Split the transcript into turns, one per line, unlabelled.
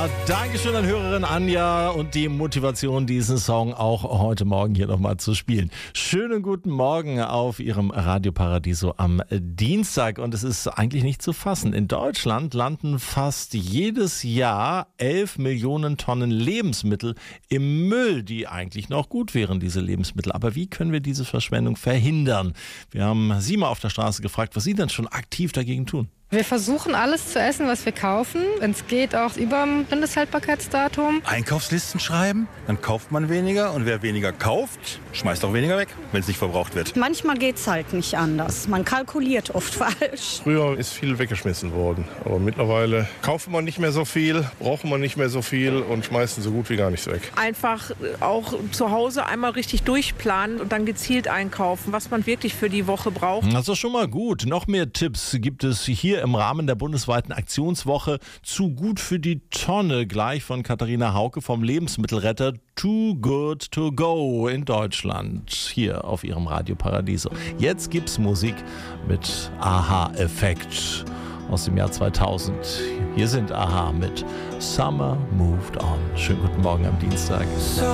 Dankeschön an Hörerin Anja und die Motivation, diesen Song auch heute Morgen hier nochmal zu spielen. Schönen guten Morgen auf Ihrem Radio Paradiso am Dienstag. Und es ist eigentlich nicht zu fassen. In Deutschland landen fast jedes Jahr 11 Millionen Tonnen Lebensmittel im Müll, die eigentlich noch gut wären, diese Lebensmittel. Aber wie können wir diese Verschwendung verhindern? Wir haben Sie mal auf der Straße gefragt, was Sie denn schon aktiv dagegen tun.
Wir versuchen alles zu essen, was wir kaufen. Wenn es geht, auch über dem Mindesthaltbarkeitsdatum.
Einkaufslisten schreiben, dann kauft man weniger. Und wer weniger kauft, schmeißt auch weniger weg, wenn es nicht verbraucht wird.
Manchmal geht es halt nicht anders. Man kalkuliert oft falsch.
Früher ist viel weggeschmissen worden. Aber mittlerweile kaufen wir nicht mehr so viel, brauchen wir nicht mehr so viel und schmeißen so gut wie gar nichts weg.
Einfach auch zu Hause einmal richtig durchplanen und dann gezielt einkaufen, was man wirklich für die Woche braucht.
Das ist schon mal gut. Noch mehr Tipps gibt es hier im Rahmen der bundesweiten Aktionswoche Zu gut für die Tonne, gleich von Katharina Hauke vom Lebensmittelretter Too Good To Go in Deutschland, hier auf Ihrem Radio Paradiso. Jetzt gibt's Musik mit Aha-Effekt aus dem Jahr 2000. Hier sind Aha mit Summer Moved On. Schönen guten Morgen am Dienstag.